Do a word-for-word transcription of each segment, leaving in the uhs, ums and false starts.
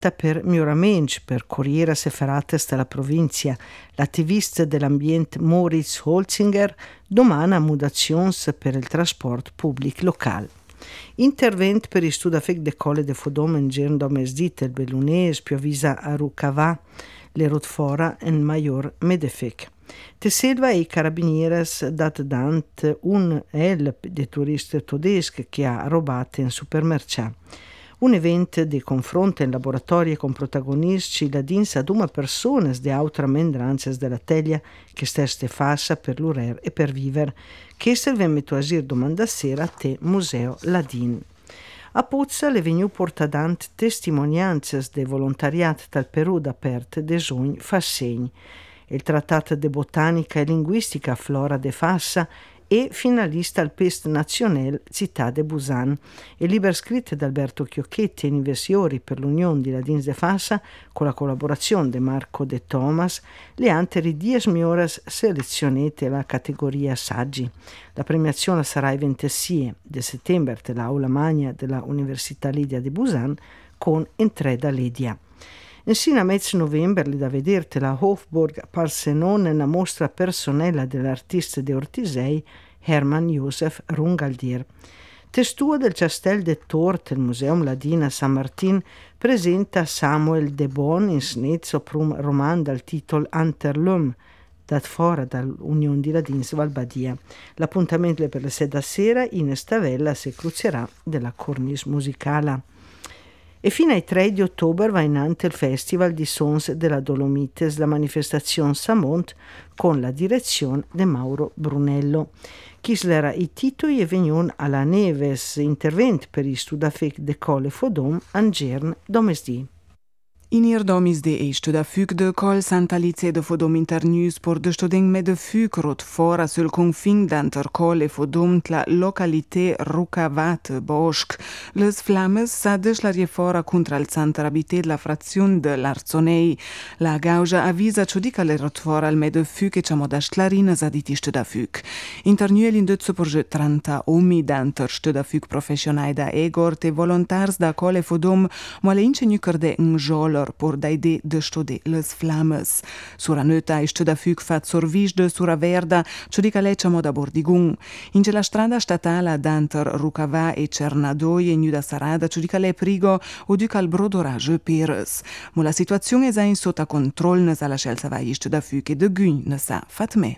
per miglioramenti per Corriere Seferates della provincia. L'attivista dell'ambiente Moritz Holzinger domana mudazioni per il trasporto pubblico locale. Intervento per il studio de Colle de Fodom in Gern Domesdit, il Bellunes, più avvisa a Rucavà, le Rotfora e Maior Medefec. Te selva i Carabinieres dat dant un el de turisti tedeschi che ha rubato in supermercato. Un evento di confronto in laboratorio con protagonisti da dins ad una persona di altre mendranze della teglia che stesse fassa per l'urer e per viver, che se vi metto a sir domanda sera a te Museo Ladin. A Puzza le veniu portadant testimonianze de volontariat dal Perù d'aperte de sogni fassegni. Il trattato de botanica e linguistica Flora de Fassa e finalista al Pest National Città de Busan, e libro scritto da Alberto Chiocchetti e investiori per l'Unione di Ladins de Fassa con la collaborazione di Marco De Thomas, le anteri dieci mioras selezionate alla categoria saggi. La premiazione sarà il ventisei di settembre dell'Aula Magna della Università Lidia di Busan con entrega Lidia. Insino a mezzo novembre li da vederti la Hofburg Parsenon nella mostra personella dell'artista de Ortisei Hermann Josef Rungaldier. Testua del Castel de Tort, il Museum Ladina San Martin, presenta Samuel de Bon in snezzo prum roman dal titolo Anterlum, dat fora dall'Unione di Ladins Valbadia. L'appuntamento per le sei da sera in Stavella si cruzierà della cornice musicale. E fino ai tre di ottobre va in ante il Festival di Sons della Dolomites, la manifestazione Samont con la direzione di Mauro Brunello. Chislera i titoli e vegnon alla Neves, intervento per i studafec de Colle Fodom, Angern, Domesdì. In ir domis de eiste da fug de Col Santa Alice de Fodom internus por de stodeng me de fug rot fora sul confin d'anter Col e Fodom la localité Rucavat Bosch. Les flammes s'ades la riefora contra il Santa Abité de la frazione de l'Arzonei. La gauja avvisa ciodica le rot fora al me de fug e ciamo da sclarina zaditiste da fug. Internuel in dezzo porge trenta omi d'anter ste da fug professionai da Egor te volontars da Col e Fodom mo le ingeniu cerde un jol por daide de stode les flammes. Sura nöta ist da fug fat sorvis de sura verda, ciodica leccia moda bordigun. In la strada statale d'anter Rucava e Cernadoi e Nuda Sarada, ciodica le prigo o duca al brodorage peres. Mo la situazione è in sotto control nes alla scelta va ist da fug e de gun ne sa fatme.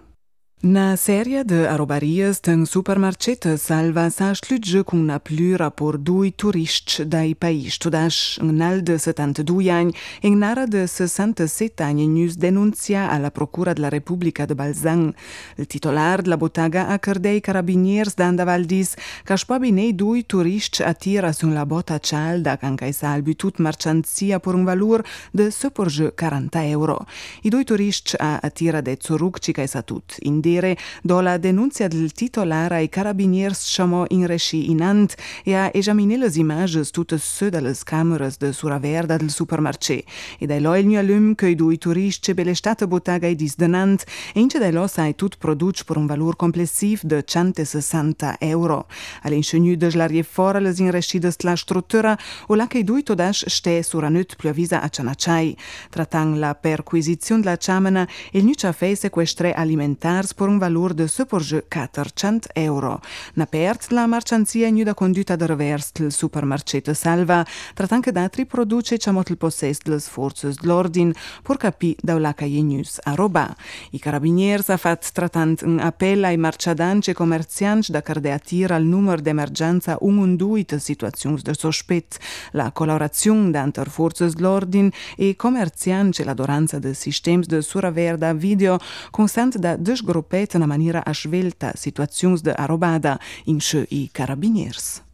Na serie de arobarias ten supermarcete salva sa sludge con na plura por dui turists dai país todas un al de settantadue anni e nara de sessantasette anni nus denuncia alla Procura della Repubblica de Balzan. Il titolar della bottega a cardei carabiniers d'Anda Valdis ca spabinei dui turists attira sun la botta cialda cancai salvi tut marcianzia por un valur de seporge quaranta euro. I dui turists a attira de zoruc ca sa tut in do la denunzia del titolare ai carabiniers chamò in resci inant e a esaminer les images tuttes ceux de les cameras de sura verda del supermarché e dai lo il mio alum che i due turisti belle state bottega e disdenant e ince dai lo sai tut produc per un valor complessiv de centosessanta euro. All'ingegnu de la riefora les in resci de la struttura o la che i due todas ste sura nut più avvisa a cianacciai. Tratang la perquisizione della ciamana il nu ciafei sequestre alimentars per un valore de seporge quattrocento euro. Na pert la marcianzia in da conduta de revers del supermarcete salva, trattant che d'altri produce ciamot il posses des forces dell'ordine per capi da la caglienus a roba. I carabiniers ha fat trattant un appello ai marciadanci e commercianti da cardeatira al numero d'emergenza un'unduita situazioni de sospet, la collaborazione d'anter forces dell'ordine e commercianti e l'adoranza de sistemi de suraverda video constant da desgruppare in una maniera a svelta situazioni de arrobada in sce i carabiniers.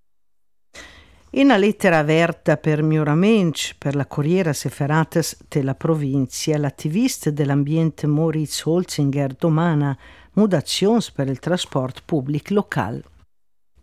In una lettera aperta per miglioramenti per la Corriere Seferates della provincia, l'attivista dell'ambiente Moritz Holzinger domana mudazioni per il trasporto pubblico locale.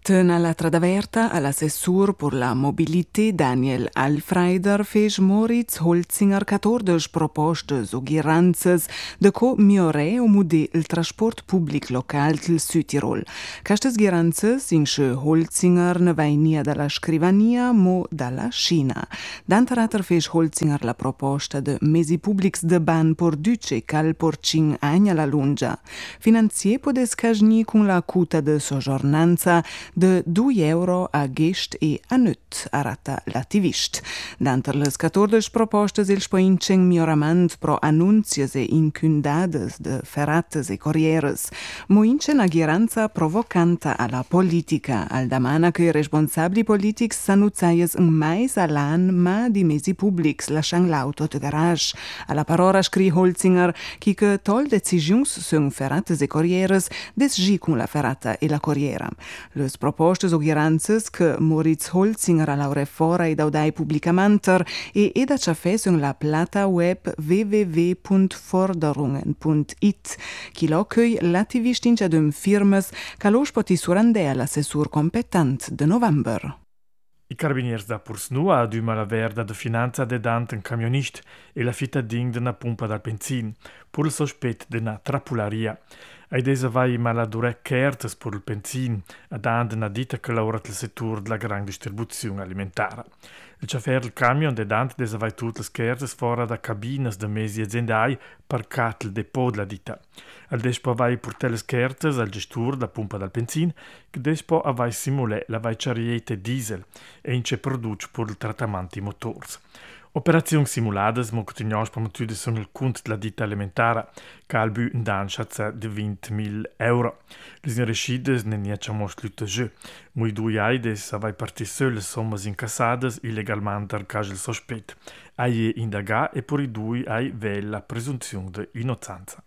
Alla Tradaverta, all'assessor per la mobilità Daniel Alfreider fece Moritz Holzinger quattordici proposte suggerenze de co migliorare o mudare il trasporto pubblico locale del Südtirol. Queste suggerenze ince Holzinger ne venia dalla scrivania mo dalla Cina. D'anterater fece Holzinger la proposta de mesi pubblics de ban por duce cal por cin agna la lunga. Finanzier podes cagni con la cuta de soggiornanza de due euro a gest e a nut, arata l'attivist. D'anter les quattordici propostes il spoinceng miglioramento pro annunzias e incundades de ferrates e corrieres. Moincen agiranza provocanta alla politica, al damana che i responsabili politics sanuzzaies un mais all'an ma di mesi publics lasciang l'auto de garage. Alla parora scri Holzinger chi che tol decisions sun ferrates e corrieres desgi con la ferrata e la corriera. Les propostes suggerences che Moritz Holzinger alla refora ed audai publicamente e ed a ciafè sun la plata web w w w punkt forderungen punkt i t chi lo che l'attivist in adum firmes che lo spoti surandè all'assessur competent de november. I carabinieri da Pursnua aduma la verda de finanza de dant un camionist e la fitta ding de una pompa dal benzin, pur il sospet de una trapularia. Ed esa vai maladure kertes pur il benzin, ad and una dita che lavora nel settore della gran distribuzione alimentare. Il chauffeur del camion de dant desa vai tutte le kertes fora da cabinas de mesi aziendai parcat il depot della dita. Al despo vai purtar le kertes al gestur da pompa dal benzin, che despo avai simulè la vai chariete diesel e ince produce pur il trattamento motors. Operazioni simuladas mo continuos promotude sono il conto della ditta alimentare, che al bu un dan schatza di ventimila euro. Les inrescides ne niacciamo slutta giù. Mui due aides avai partì sole sommas incassadas illegalmente al caso il sospet. Aie indaga e pur i due ai vella presunzione di innocenza.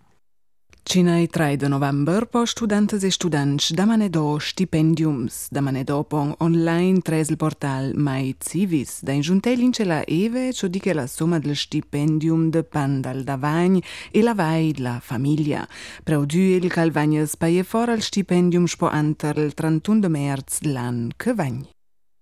Cinai tre de november po studentes e students da manedo stipendiums, da manedo pon online tres il portal Mai Civis, da ingiuntel ince la eve, cio di che la somma del stipendium depende dal davagn e la vai la famiglia. Preudù il calvagnes paie fora il stipendium spo anter il trentuno de merz l'an che vagn.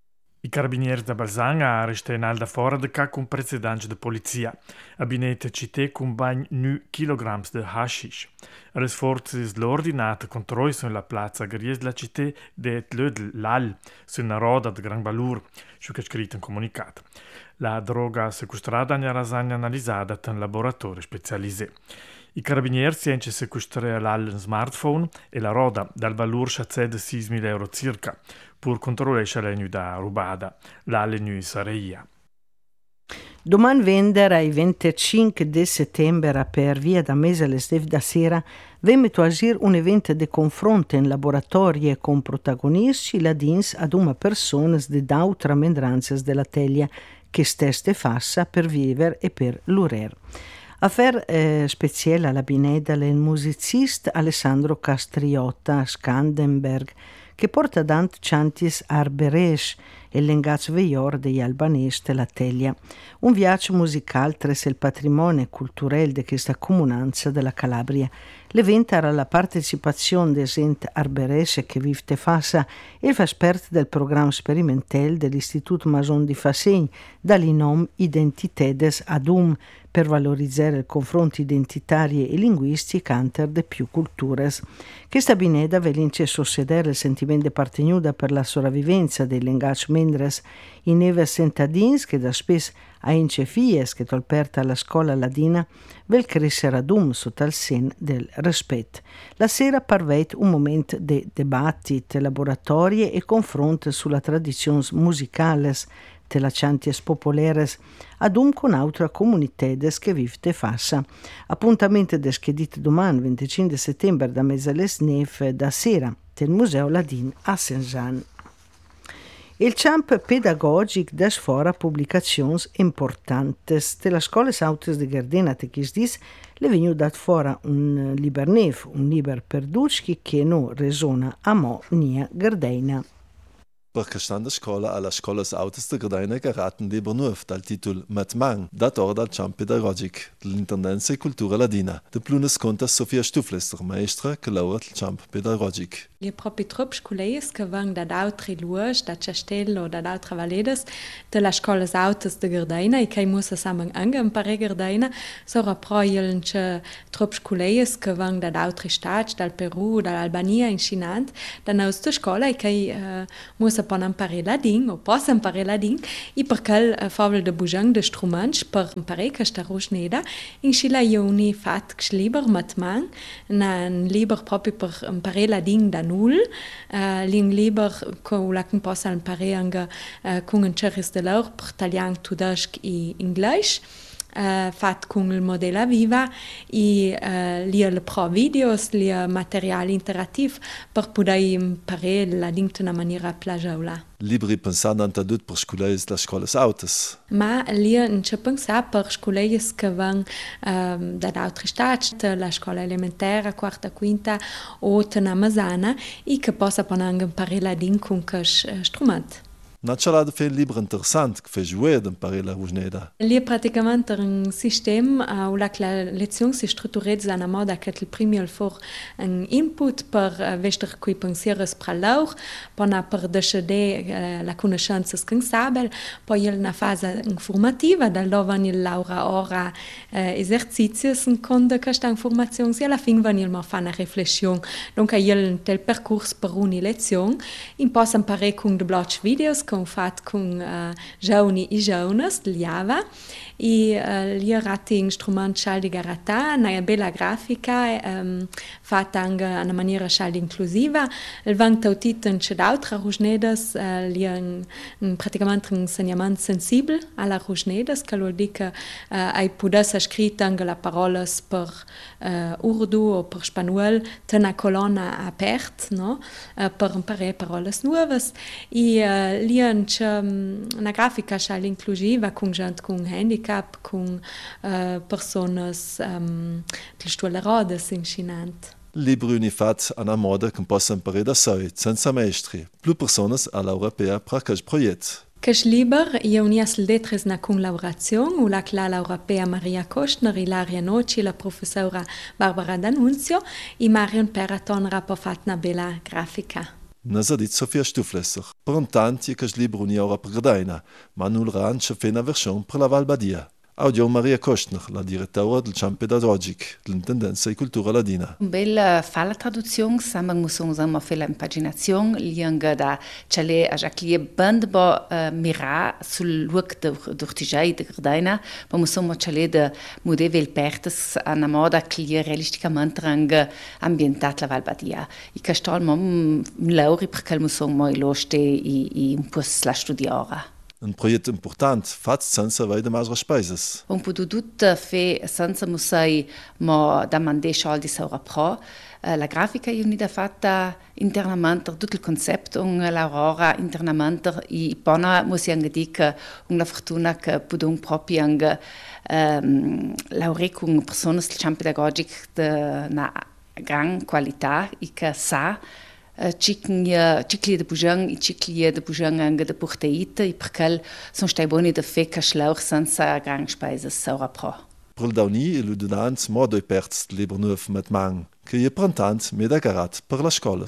I carabinieri da Balzan ha arrestato da fora de ca con precedenti de polizia. Abinete città con bagn nu kilograms de hashish. Alle forze dell'ordinata controlli sulla piazza Gries della città de Tlödel l'Al, su una roda de gran valur, su che è scritto in comunicato. La droga sequestrata è rasagna analizzata in laboratorio specializzato. I carabinieri si hanno sequestrato l'Al un smartphone e la roda dal valore sciazzè di seimila euro circa, pur controllare l'egnu da rubada, l'Al sareia. Domani vendere ai venticinque di settembre per via da mese alle sdev da sera vemmeto agir un evento di confronto in laboratorie con protagonisti ladins ad una persona di d'altra mendranze della teglia che steste fassa per vivere e per l'urer. Affair eh, speciale alla bineda il musicista Alessandro Castriotta Scandenberg che porta dant chantis arberesh e l'engaz veior degli albanesi della teglia. Un viaggio musicale tra il patrimonio culturale di questa comunanza della Calabria. L'evento era la partecipazione dei ent arberesh che vivte fassa e il fa parte del programma sperimentale dell'Istituto Mason di Fasegn dall'inom Identitedes Adum per valorizzare il confronto identitario e linguistico anter de più culture. Questa bineda velince sossedere il sentimento di appartenuta per la sopravvivenza dei linguaggi mendres in neve sentadins che da spesso a incefies che tolperta alla scuola ladina vel crescere ad um sotto il sen del rispetto. La sera parveit un momento di dibattiti, laboratorie e confronto sulla tradizione musicale della chanties popolares ad un con altra comunità che vivte fassa. Appuntamento deschedito domani venticinque settembre da mezzales nef da sera del Museo Ladin a Saint-Jean. Il camp pedagogic des fora pubblicazioni importanti della scuola Sautes di Gardena Techisdis le venu dat fora un liber nef, un liber perducchi che no resona a mo nia Gardena. perché stando a scuola alla scuola autos de Gardaina garaten libro nuov dal titolo Matmang, dat ora dal Camp Pedagogic dell'Intendenza e Cultura Ladina. De plunes conta Sofia Stuflester, maestra che lavora al Camp Pedagogic. Li propri trop sculeies che van da altri luogi, da Castello o da altre valedes, de la scuola autos de Gardaina e che musa samen anche impare Gardaina, sora proieln che trop sculeies che van da altri stati, dal Perù, dall'Albania in Chinant, da nostra scuola e che uh, musa pon impare ladin o possa impare ladin e perché uh, favel de bujang de struments per impare che sta rusneda in Scila ioni fat gschliber matman na un liber proprio per impare ladin da null uh, ling liber co la che possa impare anche uh, con un cerris de lor per talian tudesc e inglês. Uh, fat con il modello viva e uh, lia le pro videos, lia materiale interattiv per poter imparare la in una maniera plagiaula. Libri pensando antadut per sculeies la scuola autos. Ma lia non c'è pensa per sculeies che van um, da altri stati, la scuola elementare, quarta, quinta o tena masana e che possa anche imparare la din con questo uh, strumento. Naturalmente fa un libro interessant che fa jouer ad imparare la rusneda. Lì è praticamente un sistema uh, la lezione si strutturata in modo che il primo il for un input per uh, vester cui pensieri per loro, poi per decidere uh, la conoscenza scansabile, poi il una fase informativa, da dove il laura ora uh, esercizi in conto questa informazione, e alla fine vanno il fa una riflessione. Dunque il tel percorso per una lezione, in posso imparare con de blog videos con fat con uh, giovani e giovnes di Java e uh, lì ratti instrumenti scialdi garata, una bella grafica um, fatta anche in una maniera scialdi inclusiva. Il vanto titolo c'è d'altre rusnedes, uh, lì è un, un, praticamente un insegnamento sensibile alla rusnedes, che vuol dire che uh, hai potuto scrivere anche le parole per uh, Urdu o per spagnolo, c'è una colonna aperta, no? uh, per imparare parole nuove e uh, lì c'è una grafica scialdi inclusiva con gente con handicap, con uh, persone um, che stanno rode in Chinant. Libri unifat a una moda che possa imparare da sé, senza maestri, più persone all'europea per questo progetto. Questo libro è un esel detres na collaborazione con la clala europea Maria Kostner, Ilaria Noci, la professora Barbara D'Annunzio e Marion Peraton ha fatto una bella grafica. Nas ha dit Sofia Stuflesser. Per un tanti che il libro non è per Gardaina, ma non ranch fa una versione per la Val Badia. Audio Maria Kostner, la direttora del Camp Pedagogic dell'Intendenza e Cultura Ladina. Un bel fa la traduzione, siamo musonzamo fa l'impaginazione, lianga da c'è a Jacques bandbo mira sul look d'Urtigiai di Gardaina, ma musonmo c'è da modevel pertes a una moda che è realisticamente anche ambientata la Val Badia. I castol mom lauri perché musonmo iloste e un po' la studiora. Un progetto importante, fatto senza avere di masre spese. Un po' di tutto fa senza musai, ma da mandare soldi saura pro. La grafica è unita fatta internamente, tutto il concetto, l'aurora internamente, e poi muss anche dire che una fortuna che possiamo proprio anche um, lavorare con persone del campo pedagogico di una gran qualità e che sa Ciclia de Bujang e Ciclia de Bujang anche de Portaita e perché sono stati buoni da fare che schlauch senza gran spese saura pro. Per il dauni e l'udinanz modo e perz del libro nuovo met mang, che è prontant meda garat per le scuole.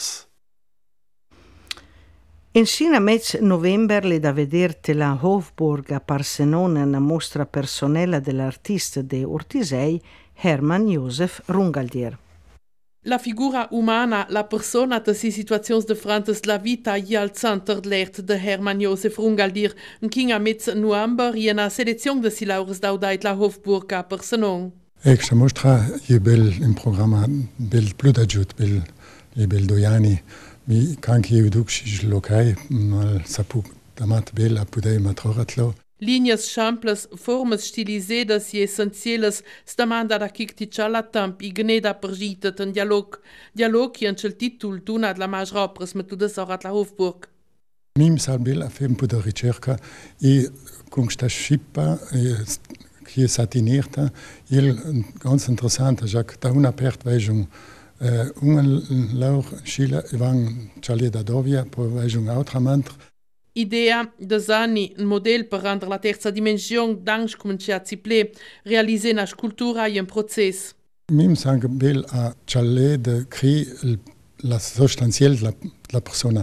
In Cina mezzo novembre le da vederti la Hofburg a Parsenone una mostra personella dell'artista de Urtisei Hermann Josef Rungaldier. La figura umana, la persona de si situazioni differenti la vita è al centro dell'arte de Hermann Josef Rungaldier, un king a mezzo novembre e una selezione de si laures daudait la Hofburg a Parsenone. Questa mostra è bel in programma, bel pludagiut, bel e bel doiani, mi canche io duxi locai, mal sapu damat bel a pudei matroratlo. Línias simples, formas stilisedas e essenciales stamanda da kiktichala tamp i gneda pergita ten dialog. Dialog che il titolo duna la mas ropres metudes orat la Hofburg. Mim salbel a fempo de ricerca e con sta schippa che è satinierta, il ganz interessant, Jacques, da una pertweisung uh, un laur schila van Charlie da Dovia, per weisung outramantre, Idea de anni, un model per rendere la terza dimensione d'ange cominciare a si ple, realizzare una scultura e un processo. Mim sang bel a challe de cri la sostanziel la, la persona.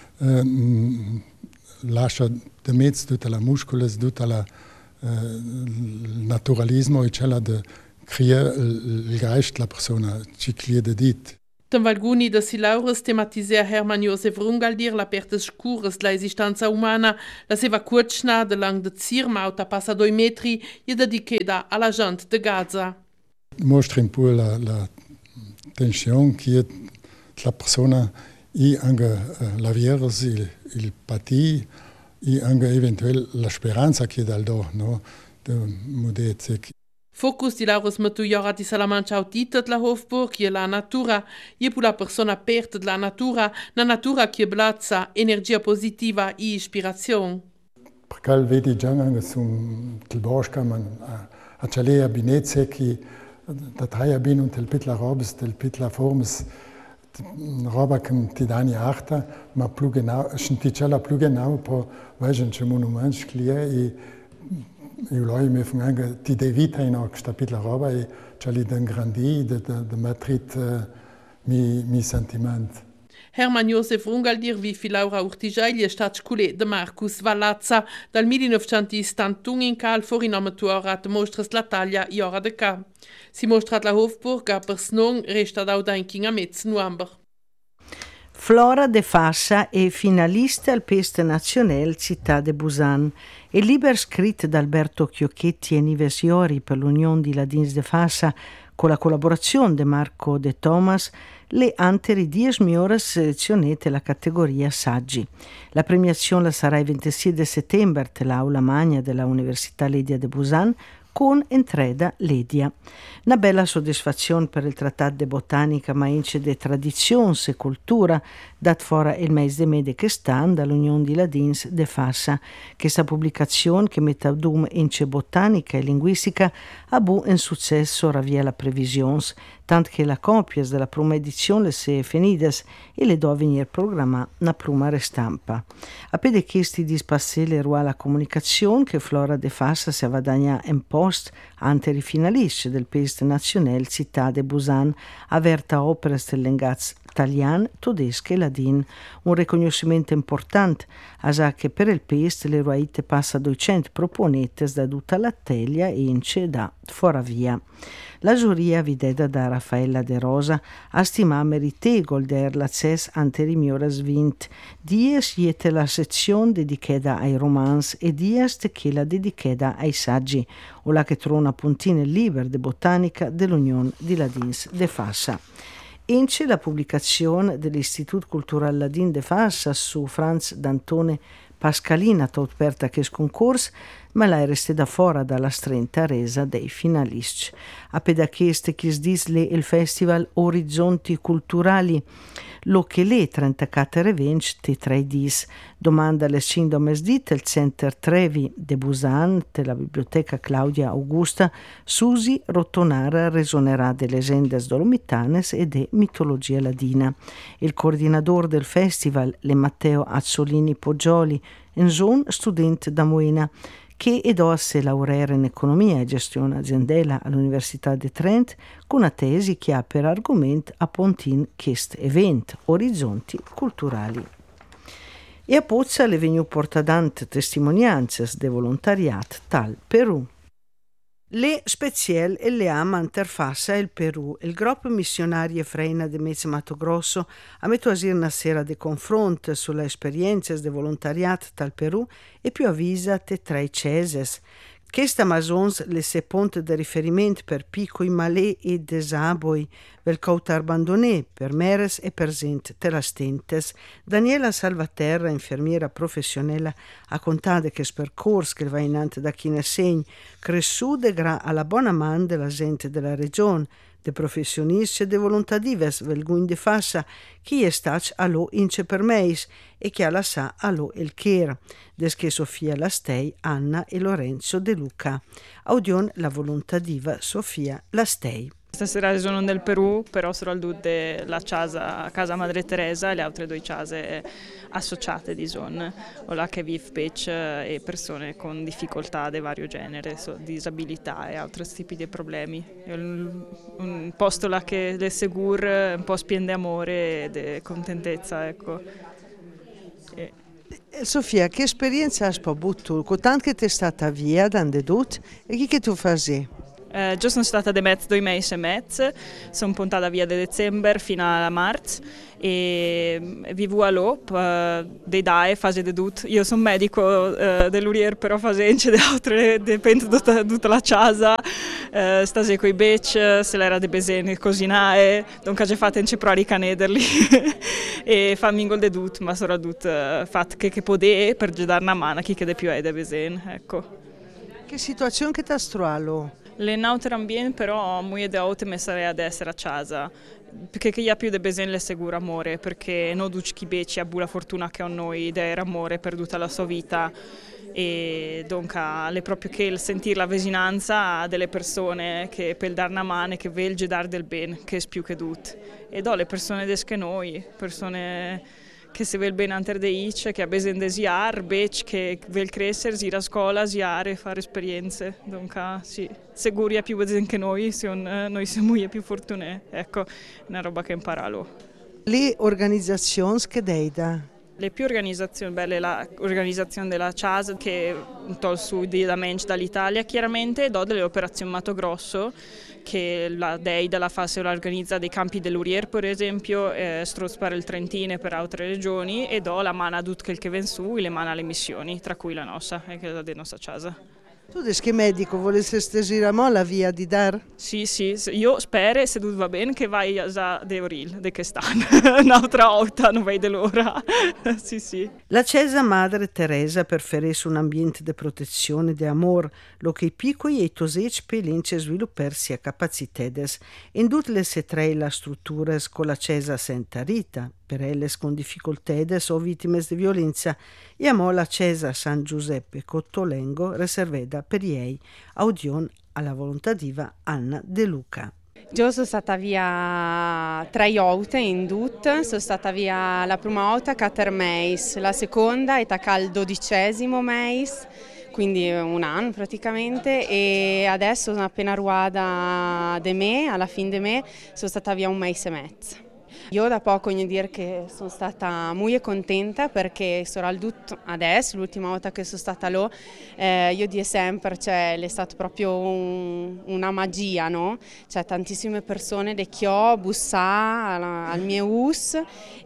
Uh, lascia de mezzo tutta la muscolas, tutta la uh, naturalismo e cella de cria il geist la persona, ci clia de dit. Tam valguni de Silaures tematisea Hermann Josef Rungaldir la pertes scures la esistenza umana, la seva curtschna de lang de Zirmauta passa doi metri e dedicheda alla gente de Gaza. Mostra un po' la, la tensione che la persona e anche uh, la vieres, il, il pati e anche eventuell la speranza che dal do, no? De modezze. Focus di Laurus Matujora di Salamanca autitat la Hofburg e la natura, e pu la persona aperta de la natura, na natura che blazza energia positiva e ispirazione. Perché vedi già anche su il bosco, ma a ciale a binezze che da traia bin und tel pitla robes, tel pitla formes, roba che ti dani arta, ma più genau, scenticella più genau po vajen che monument schlia e io loi mi fun anche ti de vita in ok sta pitla roba e ciali den grandi de de matrit mi mi sentiment. Hermann Josef Rungaldir vifi Laura Urtigaglia Stadtschule de Marcus Vallazza dal millenovecentosettantuno in cal forinometuorat mostras la taglia iora de ca. Si mostrat la Hofburg a per snon resta da udainking a mezz november. Flora de Fassa è finalista al Pest National Città de Busan. Il libro scritto da Alberto Chiocchetti e Nives Iori per l'Unione di Ladins de Fassa con la collaborazione di Marco De Thomas le anteri dies migliores selezionate la categoria saggi. La premiazione sarà il ventisei di settembre all'Aula Magna della Università Ledia de Busan con entreda Ledia. Una bella soddisfazione per il Trattato de Botanica ma ince de tradizione e cultura dat fora il mese de mede che stan dall'Unione di Ladins de Fassa. Questa pubblicazione che mette ad um ince botanica e linguistica ha bu un successo ravia la previsions, tant che la copia della prima edizione se è finidas e le do venire programma una pluma restampa. A pede chiesti di spassele rua la comunicazione che Flora de Fassa si avvadagna un post anteri finalisti del Pest National Città de Busan, averta opere stellengaz italian, tedesche e ladin, un riconoscimento importante, a che per il Pest le ruaite passa duecento proponetes da tutta la teglia e ince da foravia. La giuria videda da Raffaella De Rosa ha stimato meritevole der l'accesso anteri mioras vint, dies iete la sezione dedicata ai romans e dies te che la dedicata ai saggi, o la che trona puntina liber de botanica dell'Unione di Ladins de Fassa. Ince la pubblicazione dell'Istituto Cultural Ladin de Fassa su Franz D'Antone Pascalina tot perta che sconcorso, ma la reste da fora dalla stretta resa dei finalisti. A pedacheste che sdisle il festival Orizzonti Culturali, lo che le trentaquattro revenge te tre dis. Domanda le cinque dit il Center Trevi de Busan, te la biblioteca Claudia Augusta, Susi Rottonara resonerà delle legendas dolomitanes e de mitologia ladina. Il coordinatore del festival, le Matteo Azzolini Poggioli, un zon studente da Moena, che edò se laureare in economia e gestione aziendale all'Università di Trento con una tesi che ha per argomento a Pontin questo evento, Orizzonti Culturali. E a Pozza le veniu portadante testimonianze de volontariat tal Perù. Le Speziel e le ama interfassa il Perù. Il gruppo missionario Freina de Mezzo Mato Grosso ha messo a una sera di confronto sulle esperienze de volontariat tal Perù e più avvisa te tre ceses. Questa Amazons le se ponte de riferimento per piccoi malè e desaboi, vel cautar abbandoné per meres e per zent te la stentes. Daniela Salvaterra, infermiera professionella, ha contato che spercorso che va innanti da chi ne segni, cresciude gra alla buona man della gente della regione, de professionisti e de volontadives velguin de Fassa, chi è stato allo ince per meis e chi alla sa allo el chier, desché Sofia Lastei, Anna e Lorenzo De Luca. Audion la volontadiva Sofia Lastei. Stasera sono nel Perù, però sono al dude la casa, casa Madre Teresa e le altre due case associate di zone, o là che vive pece e persone con difficoltà di vario genere, so, disabilità e altri tipi di problemi. È un, un posto là che è sicuro, un po' spiende amore e contentezza, ecco. E... Sofia, che esperienza hai avuto? Con tanto che ti è stata via da Andedut e chi che tu facevi? Eh, già sono stata di mezzo due mesi e mezzo, sono puntata via da dicembre fino a marzo e vivo a Lop, eh, dei D A E, fase di tutto. Io sono medico eh, dell'Urier, però faccio di altre, dipende tutta, tutta la casa, eh, stasera con i bec, se l'era di besene, cosinare, dunque ho fatto in ciprari canederli e fammi in gol di tutto, ma soprattutto eh, fatto che, che potete per dare una mano a chi che di più è di besene, ecco. Che situazione che ti ha trovato? Le nautere ambiente però molto di auto mi sarei ad essere a casa, perché chi ha più di bisogno le segura amore, perché non duci chi beci ha la fortuna che ho noi di avere amore per tutta la sua vita e dunque è proprio che il sentire la vicinanza delle persone che per dare una mano e che velge dare del bene, che è più che tutto. E do le persone desche noi, persone che se vel bene anter de ice, che ha bisogno di siar, bec, che vel crescere, si a scuola, siare, fare esperienze. Dunque, sì, sicuri ha più bisogno che noi, siamo, noi siamo più fortunati. Ecco, una roba che imparalo. Le organizzazioni che dei da? Le più organizzazioni belle, l'organizzazione della C A S che tol su di da Mench dall'Italia, chiaramente do delle operazioni Mato Grosso che la D E I dalla fase organizza dei campi dell'Urier per esempio, eh, Strozz per il Trentino e per altre regioni e do la mano a tutte che ven su e le mano alle missioni, tra cui la nostra e quella della nostra C A S. Tu che medico volessi stesire a mo la via di dar? Sì, sì, io spero, se tutto va bene, che vai a De Oril, de che stanno, un'altra volta, non vede l'ora. Sì, sì. La Chiesa Madre Teresa preferisce un ambiente di protezione e di amore, lo che i piccoli e i toseci pelince svilupparsi a capacitades. In tutte le tre la strutture con la Chiesa Santa Rita, per elle con difficoltades o vittime di violenza, e a mo la Chiesa San Giuseppe Cottolengo riservata per ieri audion alla volontativa Anna De Luca. Io sono stata via tre volte in tutto, sono stata via la prima volta quattro mesi, la seconda è stata il dodicesimo mese, quindi un anno praticamente, e adesso sono appena ruata di me, alla fine di me, sono stata via un mese e mezzo. Io da poco voglio dire che sono stata molto contenta perché soprattutto adesso, l'ultima volta che sono stata lì, eh, io di sempre, cioè, è stata proprio un, una magia, no? Cioè, tantissime persone che ho bussato al mio us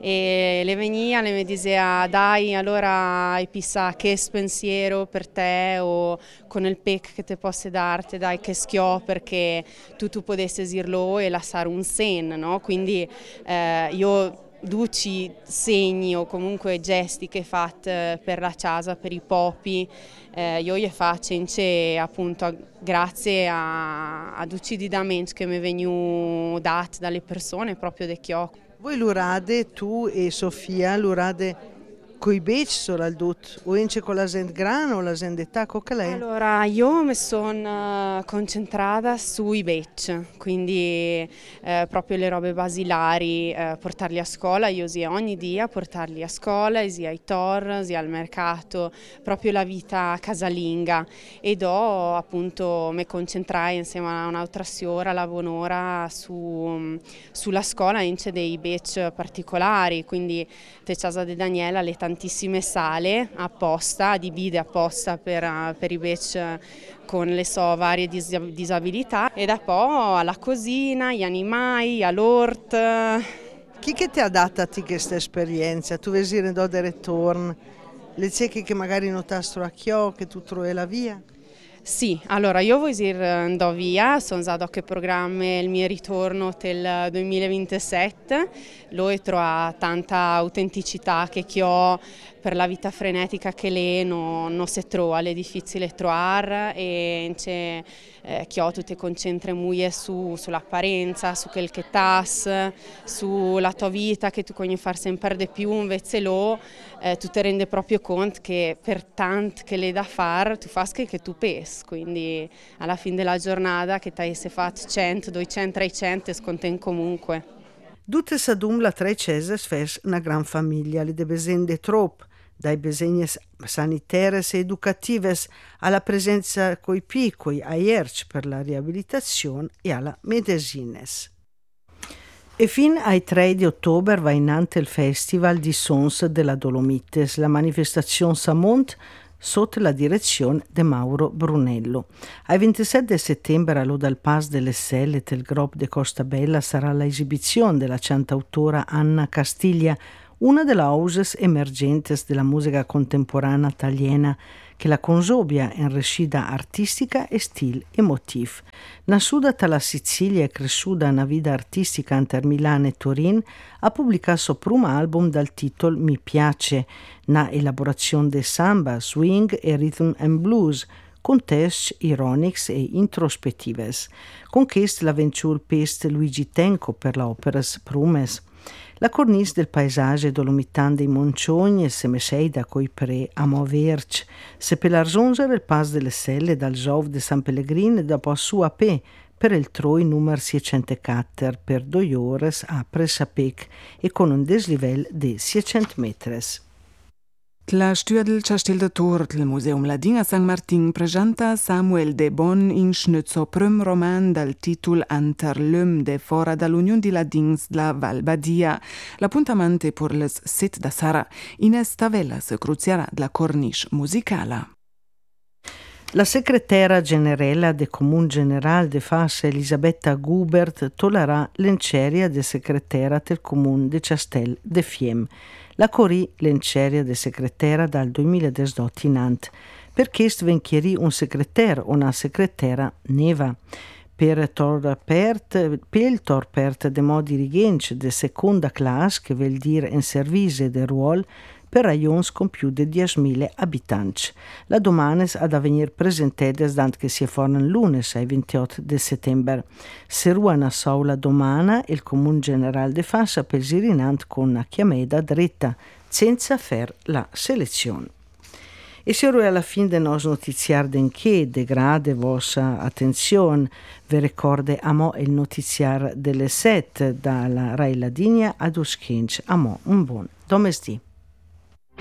e le venia, le mi diceva dai, allora hai pissa che pensiero per te o con il pec che ti posso darti, dai che schio perché tu, tu potessi dirlo e lasciare un sen, no? Quindi eh, io duci segni o comunque gesti che fate per la casa, per i popi, eh, io gli faccio appunto grazie a, a duci di damenti che mi vengono dati dalle persone proprio da chi ho. Voi l'urade, tu e Sofia, l'urade coi bec soprattutto, o ince con la gente grana o la gente età, con lei? Allora, io mi sono concentrata sui bec, quindi eh, proprio le robe basilari, eh, portarli a scuola, io sia ogni dia portarli a scuola, sia ai tor, sia al mercato, proprio la vita casalinga e do appunto mi concentrai insieme a un'altra signora, la Bonora, su, sulla scuola ince dei bec particolari, quindi te casa di Daniela le tantissime sale apposta, adibite apposta per, per i bec con le sue varie dis- disabilità e da poi alla cosina, gli animali, all'ort. Chi che ti ha dato a te questa esperienza? Tu vedi ne do del ritorno, le cieche che magari non t'astro a chio, che tu trovi la via? Sì, allora io voglio dire andò via, sono stato a che programma il mio ritorno del duemilaventisette, lo ho trovato tanta autenticità che ho per la vita frenetica che lei non, non si trova, è difficile trovare e c'è eh, che tu ti concentri molto su, sull'apparenza, su quel che tas, sulla tua vita che tu puoi fare sempre di più, invece lo eh, tu ti rendi proprio conto che per tanto che le da fare tu fai che tu pes, quindi alla fine della giornata che ti sei fatto cento, duecento, trecento sconten comunque. Tutte sadum la tre ceses fes una gran famiglia, le de besende trop, dai bisogni sanitarie e educative alla presenza coi piccoli, a Ierci per la riabilitazione e alla medesines. E fin ai tre di ottobre va in ante il Festival di Sons della Dolomites, la manifestazione Samont sotto la direzione di Mauro Brunello. Al ventisette settembre allo dal Pas delle Selle del Grob de Costa Bella sarà l'esibizione della cantautora Anna Castiglia, una delle houses emergentes della musica contemporanea italiana che la consobia in rescida artistica e stil emotiv. Nascuda dalla Sicilia e cresciuta una vita artistica inter Milano e Turin, ha pubblicato il suo primo album dal titolo Mi piace, una elaborazione di samba, swing e rhythm and blues, con testi ironici e introspettivi. Con questo la venture pest Luigi Tenco per l'opera Prumes. La cornice del paesaggio dolomitan dei Monciogni se meseida coi pre a moverci, se per la raggiungere il Pas delle Selle dal Giov de San Pellegrino dopo a sua pe per il troi numero seicentoquattro per due ore a Presapec e con un deslivel di seicento metri. La Stürdel Castel de Tort, il Museum Ladin a San Martin, presenta Samuel de Bon in schnezzo prim roman dal titolo Anter l'Um de fora dall'Unione di Ladins la Val Badia. L'appuntamento per le set da Sara Ines Tavella se cruzierà la cornice musicale. La segretera generale del Comune Generale de Fas Elisabetta Gubert tollerà l'enceria de segretera del Comune de Castel de Fiem. La corì l'enceria de segretera dal duemiladiciotto in ant, perché svenchieri un segretero o una segretera neva. Per torpert, per torpert de modi dirigenti de seconda classe, che vuol dire in servizio de ruolo, per raions con più di diecimila abitanti. La domanes ad avvenir presentedes dant che si fornan lunes ai ventotto di settembre. Serua una sola domana il Comune Generale de Fassa per Zirinant con una chiameda dritta, senza fer la selezione. E se ora alla fine del nostro notiziario d'enché degrade vostra attenzione, vi ricorde a mo il notiziario delle sette dalla Rai Ladinia ad Uschinch. A mo un buon domestì.